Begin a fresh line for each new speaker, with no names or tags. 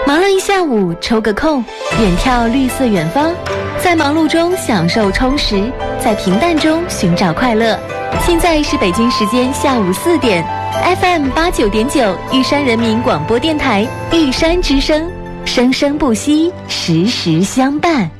忙了一下午，抽个空，远眺绿色远方，在忙碌中享受充实，在平淡中寻找快乐。现在是北京时间下午4点 ，FM89.9玉山人民广播电台玉山之声，生生不息，时时相伴。